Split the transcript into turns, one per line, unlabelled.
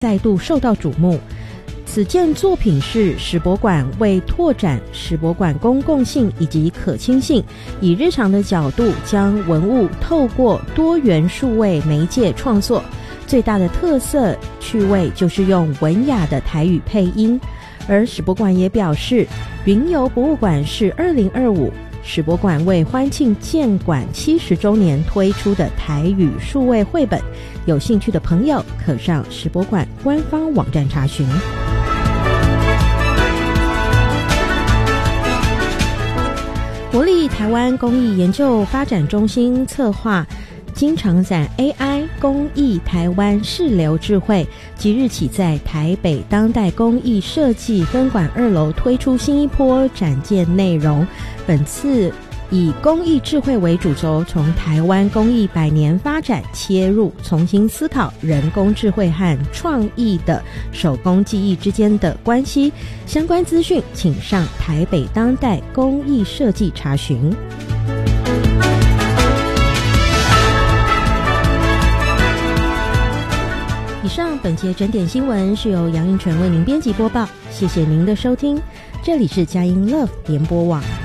再度受到瞩目。此件作品是史博馆为拓展史博馆公共性以及可亲性，以日常的角度将文物透过多元数位媒介创作，最大的特色趣味就是用文雅的台语配音。而史博馆也表示，云游博物馆是2025史博馆为欢庆建馆70周年推出的台语数位绘本，有兴趣的朋友可上史博馆官方网站查询。国立台湾工艺研究发展中心策划经常展 AI 工艺台湾世流智慧，即日起在台北当代工艺设计分馆2楼推出新一波展件内容。本次以工艺智慧为主轴，从台湾工艺100年发展切入，重新思考人工智慧和创意的手工技艺之间的关系。相关资讯请上台北当代工艺设计查询。以上本节整点新闻是由杨英纯为您编辑播报，谢谢您的收听，这里是佳音 Love 联播网。